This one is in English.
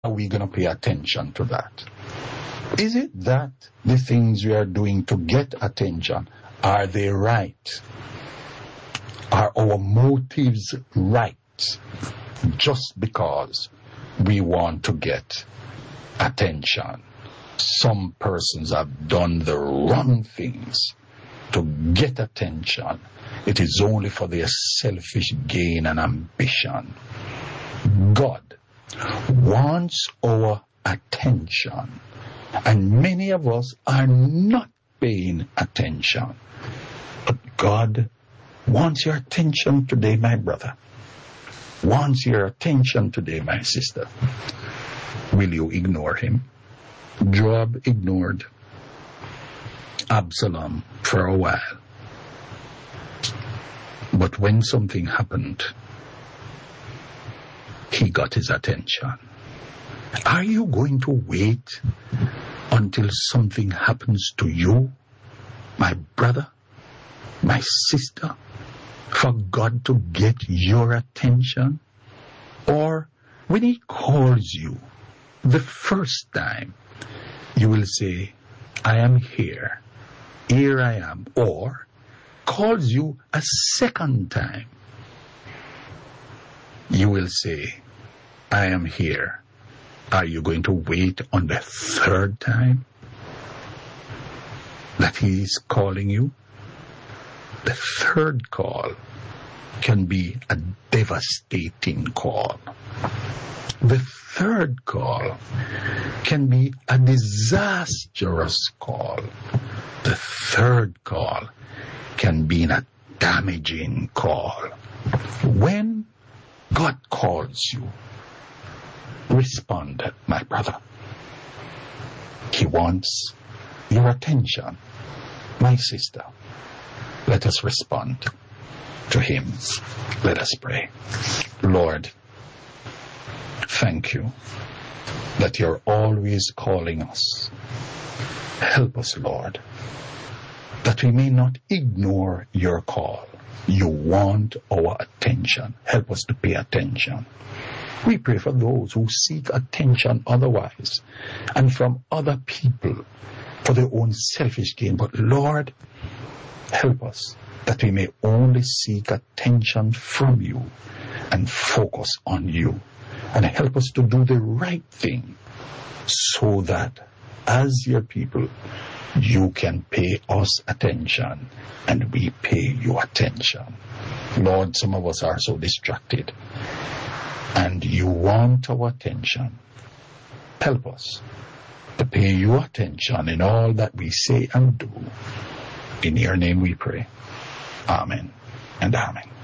are we going to pay attention to that? Is it that the things we are doing to get attention, are they right? Are our motives right? Just because we want to get attention. Some persons have done the wrong things to get attention. It is only for their selfish gain and ambition. God wants our attention, and many of us are not paying attention. But God wants your attention today, my brother. Wants your attention today, my sister. Will you ignore him? Joab ignored Absalom for a while. But when something happened, he got his attention. Are you going to wait until something happens to you, my brother, my sister, for God to get your attention? Or when he calls you the first time, you will say, I am here. Here I am. Or calls you a second time, you will say, I am here. Are you going to wait on the third time that he is calling you? The third call can be a devastating call. The third call can be a disastrous call. The third call can be a damaging call. When God calls you, respond, my brother. He wants your attention, my sister. Let us respond to him. Let us pray. Lord, thank you that you're always calling us. Help us, Lord, that we may not ignore your call. You want our attention. Help us to pay attention. We pray for those who seek attention otherwise and from other people for their own selfish gain. But Lord, help us that we may only seek attention from you and focus on you. And help us to do the right thing so that as your people, you can pay us attention and we pay you attention. Lord, some of us are so distracted and you want our attention. Help us to pay you attention in all that we say and do. In your name we pray. Amen and amen.